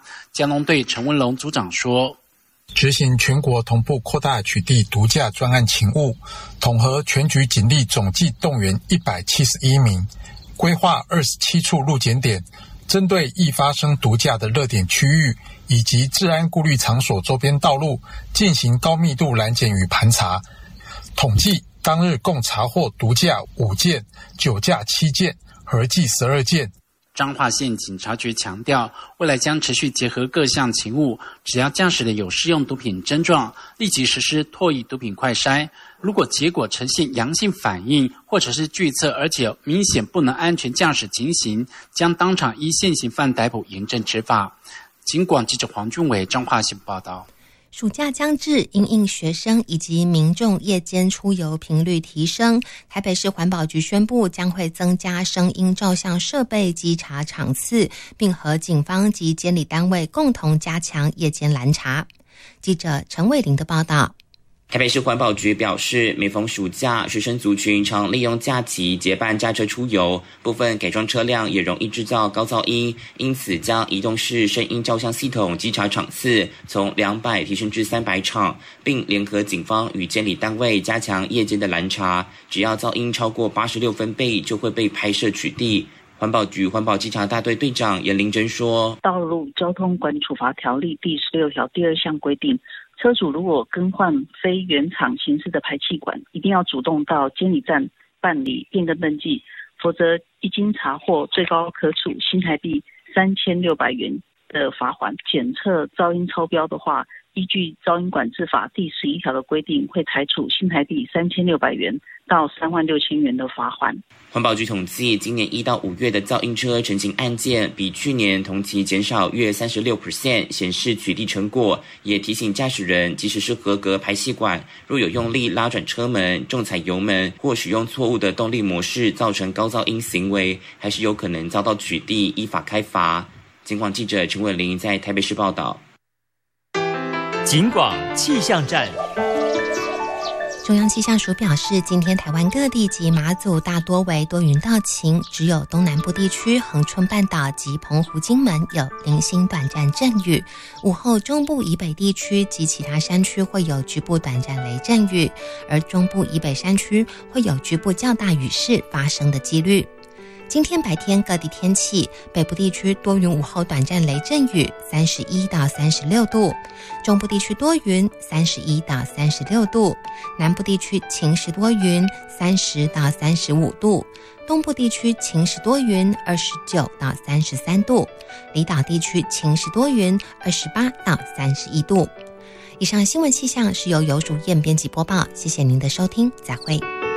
嘉农队陈文龙组长说， 执行全国同步扩大取缔毒驾专案勤务，统合全局警力总计动员171名，规划27处路检点，针对易发生毒驾的热点区域以及治安顾虑场所周边道路进行高密度拦检与盘查。统计当日共查获毒驾5件，酒驾7件，合计12件。 彰化县警察局强调，未来将持续结合各项勤务，只要驾驶人有适用毒品症状，立即实施唾液毒品快筛。如果结果呈现阳性反应，或者是拒测，而且明显不能安全驾驶情形，将当场依现行犯逮捕，严正执法。警广记者黄俊伟彰化县报道。 暑假将至，因应学生以及民众夜间出游频率提升，台北市环保局宣布将会增加声音照相设备稽查场次，并和警方及监理单位共同加强夜间拦查。记者陈伟玲的报道。 台北市环保局表示，每逢暑假，学生族群常利用假期结伴驾车出游，部分改装车辆也容易制造高噪音，因此将移动式声音照相系统稽查场次从200提升至300场，并联合警方与监理单位加强夜间的拦查，只要噪音超过86分贝就会被拍摄取缔。环保局环保稽查大队队长严玲珍说， 道路交通管理处罚条例第16条第2项规定，车主如果更换非原厂形式的排气管，一定要主动到监理站办理变更登记，否则一经查获，最高可处新台币3600元的罚款。检测噪音超标的话，依据噪音管制法第11条的规定，会裁处新台币3600元到36000元的罚款。 环保局统计，今年1到5月的噪音车陈情案件比去年同期减少约 36%， 显示取缔成果。也提醒驾驶人，即使是合格排气管，若有用力拉转车门、重踩油门或使用错误的动力模式造成高噪音行为，还是有可能遭到取缔，依法开罚。警广记者陈伟玲在台北市报道。 警广气象站。 中央气象署表示，今天台湾各地及马祖大多为多云到晴，只有东南部地区、恒春半岛及澎湖、金门有零星短暂阵雨。午后中部以北地区及其他山区会有局部短暂雷阵雨，而中部以北山区会有局部较大雨势发生的几率。今天白天各地天气，北部地区多云，午后短暂雷阵雨，31到36度；中部地区多云，31到36度；南部地区晴时多云，30到35度；东部地区晴时多云，29到33度；离岛地区晴时多云，28到31度。以上新闻气象是由游淑燕编辑播报，谢谢您的收听，再会。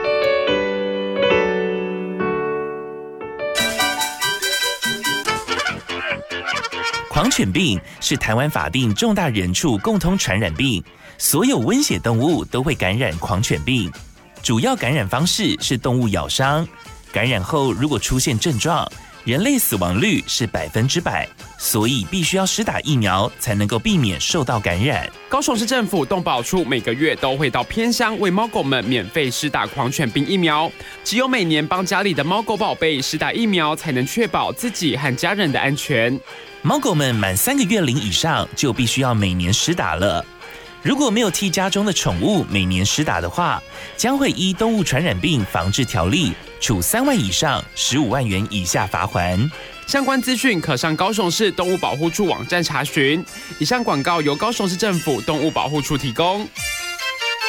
狂犬病是台湾法定重大人畜共通传染病，所有温血动物都会感染狂犬病。主要感染方式是动物咬伤，感染后如果出现症状，人类死亡率是100%，所以必须要施打疫苗才能够避免受到感染。 高雄市政府动保处每个月都会到偏乡为猫狗们免费施打狂犬病疫苗，只有每年帮家里的猫狗宝贝施打疫苗，才能确保自己和家人的安全。 猫狗们满3个月龄以上就必须要每年施打了。如果没有替家中的宠物每年施打的话，将会依动物传染病防治条例处3万以上15万元以下罚锾。 相关资讯可上高雄市动物保护处网站查询。以上广告由高雄市政府动物保护处提供。